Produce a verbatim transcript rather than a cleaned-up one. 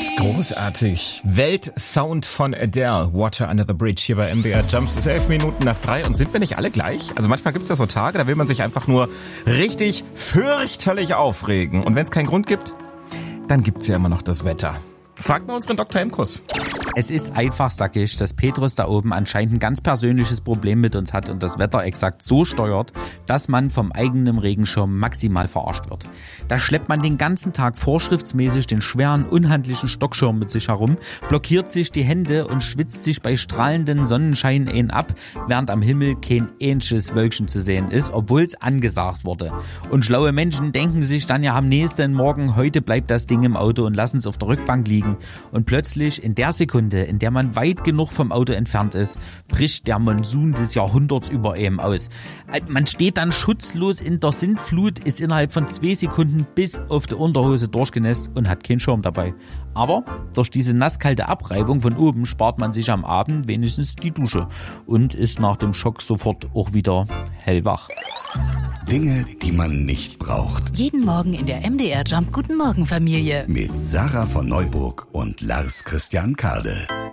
Großartig. Weltsound von Adele, Water Under the Bridge hier bei M D R Jumps. Es ist elf Minuten nach drei und sind wir nicht alle gleich? Also manchmal gibt es ja so Tage, da will man sich einfach nur richtig fürchterlich aufregen. Und wenn es keinen Grund gibt, dann gibt's ja immer noch das Wetter. Fragt mal unseren Doktor Imkus. Es ist einfach, sag ich, dass Petrus da oben anscheinend ein ganz persönliches Problem mit uns hat und das Wetter exakt so steuert, dass man vom eigenen Regenschirm maximal verarscht wird. Da schleppt man den ganzen Tag vorschriftsmäßig den schweren, unhandlichen Stockschirm mit sich herum, blockiert sich die Hände und schwitzt sich bei strahlenden Sonnenschein ein ab, während am Himmel kein ähnliches Wölkchen zu sehen ist, obwohl es angesagt wurde. Und schlaue Menschen denken sich dann ja am nächsten Morgen, heute bleibt das Ding im Auto und lassen es auf der Rückbank liegen. Und plötzlich in der Sekunde, in der man weit genug vom Auto entfernt ist, bricht der Monsun des Jahrhunderts über ihm aus. Man steht dann schutzlos in der Sintflut, ist innerhalb von zwei Sekunden bis auf die Unterhose durchgenässt und hat keinen Schirm dabei. Aber durch diese nasskalte Abreibung von oben spart man sich am Abend wenigstens die Dusche und ist nach dem Schock sofort auch wieder hellwach. Dinge, die man nicht braucht. Jeden Morgen in der M D R Jump Guten Morgen Familie. Mit Sarah von Neuburg und Lars Christian Kade.